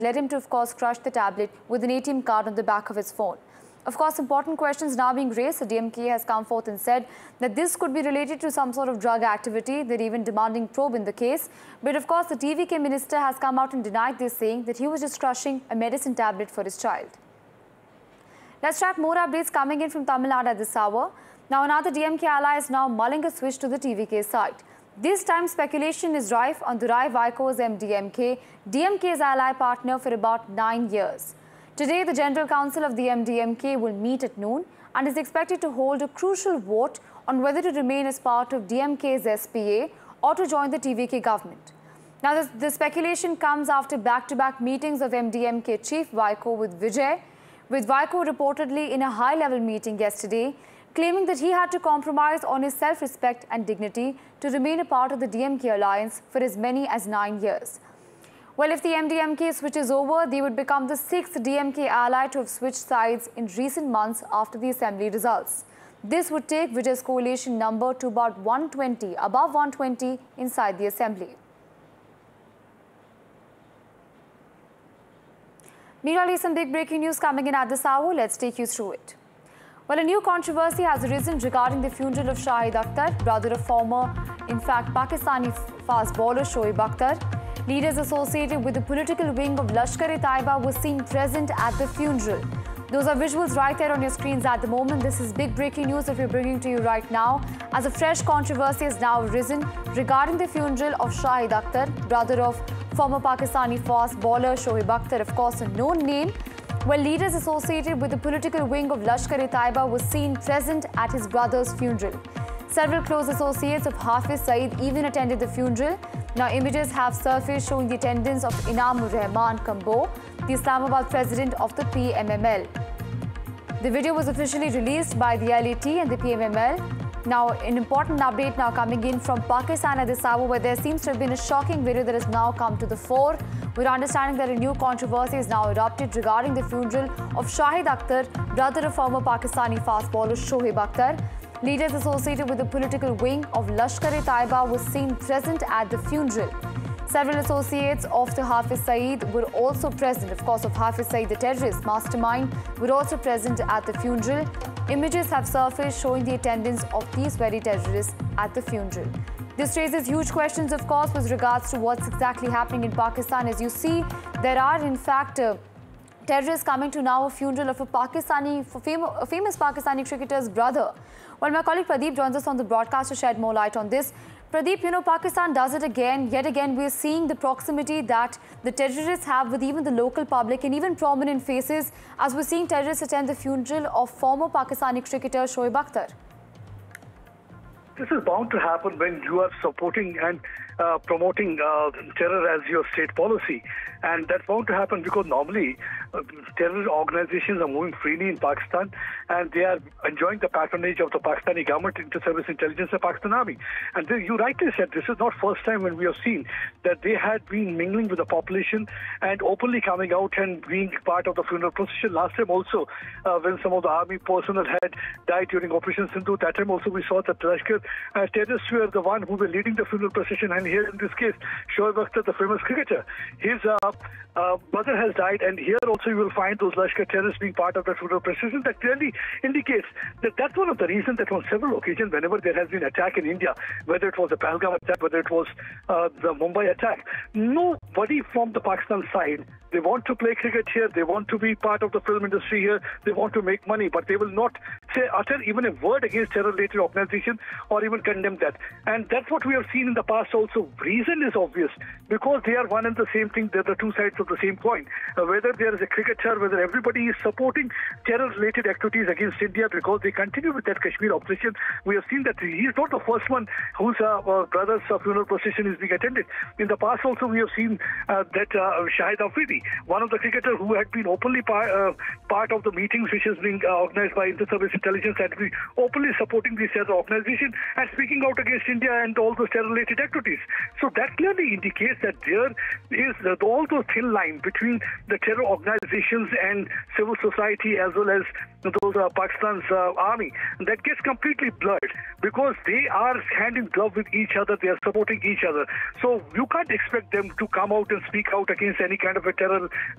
led him to, of course, crush the tablet with an ATM card on the back of his phone. Of course, important questions now being raised. The DMK has come forth and said that this could be related to some sort of drug activity. They're even demanding probe in the case. But of course, the TVK minister has come out and denied this, saying that he was just crushing a medicine tablet for his child. Let's track more updates coming in from Tamil Nadu at this hour. Now, another DMK ally is now mulling a switch to the TVK side. This time, speculation is rife on Durai Vaiko's MDMK, DMK's ally partner for about 9 years. Today, the General Council of the MDMK will meet at noon and is expected to hold a crucial vote on whether to remain as part of DMK's SPA or to join the TVK government. Now, the speculation comes after back-to-back meetings of MDMK chief Vaiko with Vijay, with Vaiko reportedly in a high-level meeting yesterday, claiming that he had to compromise on his self-respect and dignity to remain a part of the DMK alliance for as many as 9 years. Well, if the MDMK switches over, they would become the 6th DMK ally to have switched sides in recent months after the assembly results. This would take Vijay's coalition number to about 120, above 120 inside the assembly. Meanwhile, some big breaking news coming in at this hour. Let's take you through it. Well, a new controversy has arisen regarding the funeral of Shahid Akhtar, brother of former, Pakistani fast bowler Shoaib Akhtar. Leaders associated with the political wing of Lashkar-e-Taiba were seen present at the funeral. Those are visuals right there on your screens at the moment. This is big breaking news that we're bringing to you right now, as a fresh controversy has now arisen regarding the funeral of Shahid Akhtar, brother of former Pakistani fast bowler Shoaib Akhtar, of course a known name. Well, leaders associated with the political wing of Lashkar-e-Taiba were seen present at his brother's funeral. Several close associates of Hafiz Saeed even attended the funeral. Now, images have surfaced showing the attendance of Inam-ur-Rahman Kambo, the Islamabad president of the PMML. The video was officially released by the LAT and the PMML. Now, an important update now coming in from Pakistan at this hour, where there seems to have been a shocking video that has now come to the fore. We're understanding that a new controversy is now erupted regarding the funeral of Shahid Akhtar, brother of former Pakistani fast bowler Shoaib Akhtar. Leaders associated with the political wing of Lashkar-e-Taiba were seen present at the funeral. Several associates of the Hafiz Saeed were also present. Of course, of Hafiz Saeed, the terrorist mastermind, were also present at the funeral. Images have surfaced showing the attendance of these very terrorists at the funeral. This raises huge questions, of course, with regards to what's exactly happening in Pakistan. As you see, there are, in fact, terrorists coming to now a funeral of a famous Pakistani cricketer's brother. Well, my colleague Pradeep joins us on the broadcast to shed more light on this. Pradeep, Pakistan does it again. Yet again, we're seeing the proximity that the terrorists have with even the local public and even prominent faces, as we're seeing terrorists attend the funeral of former Pakistani cricketer Shoaib Akhtar. This is bound to happen when you are supporting and promoting terror as your state policy. And that's bound to happen because normally terror organizations are moving freely in Pakistan and they are enjoying the patronage of the Pakistani government, inter-service intelligence, and Pakistan Army. And you rightly said this is not first time when we have seen that they had been mingling with the population and openly coming out and being part of the funeral procession. Last time also, when some of the army personnel had died during Operation Sindhu, that time also we saw that Lashkar terrorists were the one who were leading the funeral procession. And here in this case, Shoaib Akhtar, the famous cricketer, his brother has died, and here also you will find those Lashkar terrorists being part of the funeral procession. That clearly indicates that that's one of the reasons that on several occasions, whenever there has been attack in India, whether it was the Pahalgam attack, whether it was the Mumbai attack, nobody from the Pakistan side, they want to play cricket here, they want to be part of the film industry here, they want to make money, but they will not utter even a word against terror-related organization or even condemn that. And that's what we have seen in the past also. Reason is obvious, because they are one and the same thing, they're the two sides of the same coin. Whether there is a cricketer, whether everybody is supporting terror-related activities against India because they continue with that Kashmir operation. We have seen that he is not the first one whose brother's funeral procession is being attended. In the past also we have seen that Shahid Afridi, one of the cricketers who had been openly part of the meetings which is being organized by inter-service intelligence, had been openly supporting this terror organization and speaking out against India and all those terror-related activities. So that clearly indicates that there is all those thin line between the terror organizations and civil society as well as Pakistan's army. That gets completely blurred because they are hand in glove with each other. They are supporting each other. So you can't expect them to come out and speak out against any kind of a terror